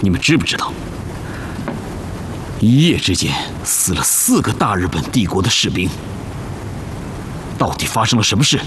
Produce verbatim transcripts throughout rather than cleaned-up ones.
你们知不知道，一夜之间死了四个大日本帝国的士兵？到底发生了什么事？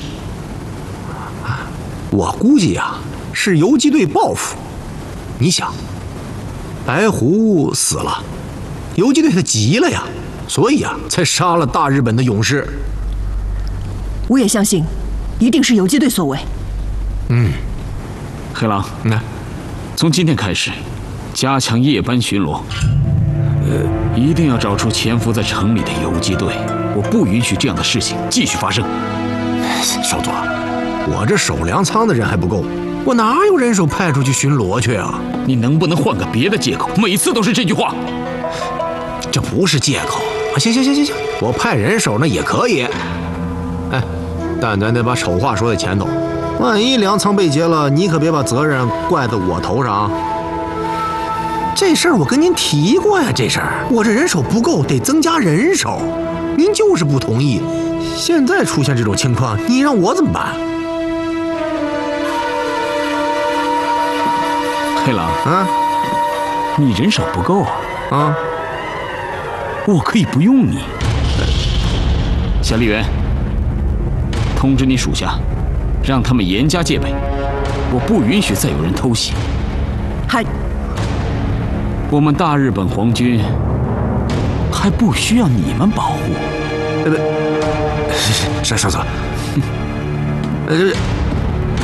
我估计呀，是游击队报复。你想，白狐死了，游击队他急了呀，所以啊，才杀了大日本的勇士。 我也相信，一定是游击队所为。 嗯， 黑狼， 那、嗯、 从今天开始，加强夜班巡逻，呃，一定要找出潜伏在城里的游击队。我不允许这样的事情继续发生。 少佐，我这守粮仓的人还不够，我哪有人手派出去巡逻去啊？ 你能不能换个别的借口？每次都是这句话。 这不是借口。行行行行行，我派人手那也可以。哎，但咱得把丑话说在前头，万一粮仓被劫了，你可别把责任怪在我头上。这事儿我跟您提过呀，这事儿我这人手不够，得增加人手，您就是不同意。现在出现这种情况，你让我怎么办？ 黑狼啊， 你人手不够啊？ 啊， 我可以不用你。夏丽媛，通知你属下，让他们严加戒备，我不允许再有人偷袭。 还， 我们大日本皇军还不需要你们保护。 呃不，少少佐，呃，